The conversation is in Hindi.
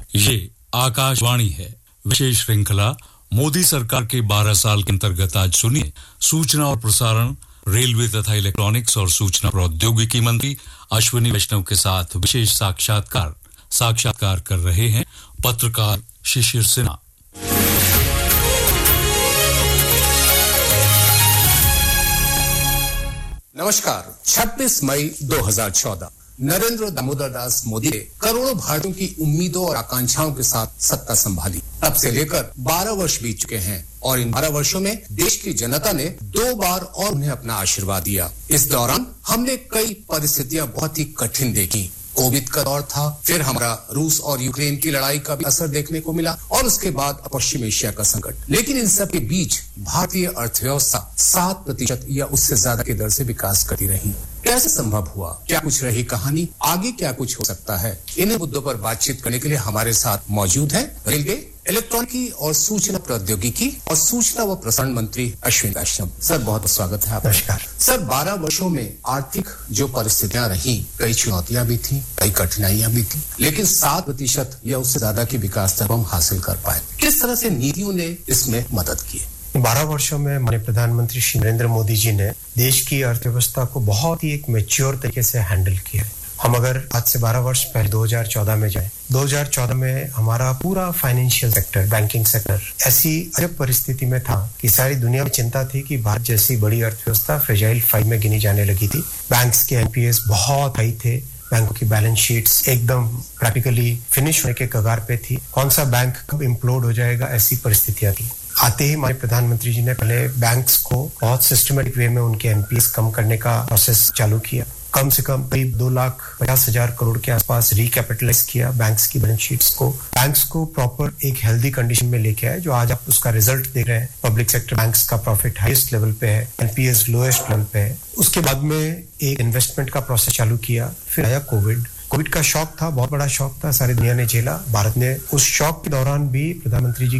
ये आकाशवाणी है। विशेष श्रृंखला मोदी सरकार के 12 साल के अंतर्गत आज सुनिए सूचना और प्रसारण, रेलवे तथा इलेक्ट्रॉनिक्स और सूचना प्रौद्योगिकी मंत्री अश्विनी वैष्णव के साथ विशेष साक्षात्कार कर रहे हैं पत्रकार शिशिर सिन्हा। नमस्कार। 26 मई 2014 नरेंद्र दामोदर दास मोदी ने करोड़ों भारतीयों की उम्मीदों और आकांक्षाओं के साथ सत्ता संभाली। तब से लेकर 12 वर्ष बीत चुके हैं और इन 12 वर्षों में देश की जनता ने 2 बार और उन्हें अपना आशीर्वाद दिया। इस दौरान हमने कई परिस्थितियां बहुत ही कठिन देखी। कोविड का दौर था, फिर हमारा रूस और यूक्रेन की लड़ाई का भी असर देखने को मिला और उसके बाद पश्चिम एशिया का संकट। लेकिन इन सब के बीच भारतीय अर्थव्यवस्था 7% या उससे ज्यादा की दर से विकास करती रही। कैसे संभव हुआ? क्या कुछ रही कहानी? आगे क्या कुछ हो सकता है? इन मुद्दों पर बातचीत करने के लिए हमारे साथ मौजूद है रेलवे, इलेक्ट्रॉनिकी और सूचना प्रौद्योगिकी और सूचना व प्रसारण मंत्री अश्विनी वैष्णव। सर, बहुत स्वागत है आपका। नमस्कार सर। 12 वर्षों में आर्थिक जो परिस्थितियां रही, कई चुनौतियां भी थी, कई कठिनाइयां भी थी, लेकिन 7% या उससे ज्यादा की विकास दर हम हासिल कर पाए। किस तरह से नीतियों ने इसमें मदद की? 12 वर्षों में माननीय प्रधानमंत्री श्री नरेंद्र मोदी जी ने देश की अर्थव्यवस्था को बहुत ही एक मैच्योर तरीके से हैंडल किया। हम अगर आज से 12 वर्ष पहले 2014 में जाएं, 2014 में हमारा पूरा फाइनेंशियल सेक्टर, बैंकिंग सेक्टर ऐसी अजब परिस्थिति में था कि सारी दुनिया में चिंता थी कि भारत जैसी बड़ी अर्थव्यवस्था फ्रेजाइल 5 में गिनी जाने लगी थी। बैंक्स के एनपीएस बहुत हाई थे, बैंकों की बैलेंस शीट्स एकदम प्रैक्टिकली फिनिश होने के कगार पे थी। कौन सा बैंक कब इम्प्लोड हो जाएगा, ऐसी परिस्थितियां थी। आते ही हमारे प्रधानमंत्री जी ने पहले बैंक्स को बहुत सिस्टमैटिक वे में उनके एनपीएस कम करने का प्रोसेस चालू किया। कम से कम करीब 2,50,000 करोड़ के आसपास रिकैपिटलाइज किया बैंक्स की बैलेंस शीट्स को। बैंक्स को प्रॉपर एक हेल्दी कंडीशन में लेके आए, जो आज आप उसका रिजल्ट देख रहे हैं। पब्लिक सेक्टर बैंक्स का प्रॉफिट हाईएस्ट लेवल पे है, एनपीएस लोएस्ट लेवल पे है। उसके बाद में एक इन्वेस्टमेंट का प्रोसेस चालू किया। फिर आया कोविड का शॉक था, बहुत बड़ा शॉक था, सारी दुनिया ने झेला। भारत ने उस शॉक के दौरान भी प्रधानमंत्री जी